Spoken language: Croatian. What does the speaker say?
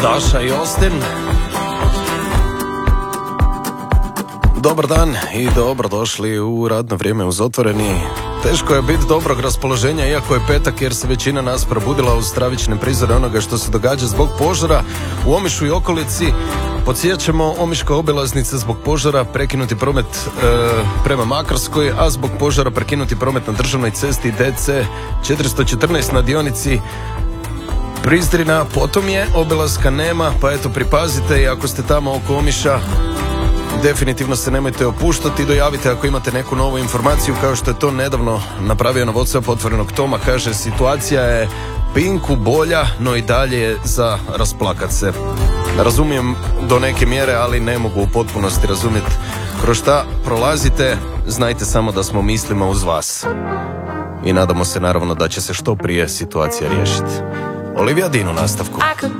Daša i Austin. Dobar dan i dobrodošli u radno vrijeme uz Otvoreni. Teško je biti dobrog raspoloženja iako je petak jer se većina nas probudila uz stravične prizore onoga što se događa zbog požara u Omišu i okolici. Podsjećamo, Omiška obilaznica zbog požara, prekinuti promet prema Makarskoj, a zbog požara prekinuti promet na državnoj cesti DC 414 na dionici Prizrina. Potom je obilaska nema, pa eto pripazite i ako ste tamo oko Omiša, definitivno se nemojte opuštati, dojavite ako imate neku novu informaciju, kao što je to nedavno napravio na WhatsApp Otvorenog Toma. Kaže, situacija je pinku bolja, no i dalje je za rasplakat se. Razumijem do neke mjere, ali ne mogu u potpunosti razumjeti kroz šta prolazite. Znajte samo da smo mislima uz vas i nadamo se naravno da će se što prije situacija riješiti. Olivia Dean u nastavku.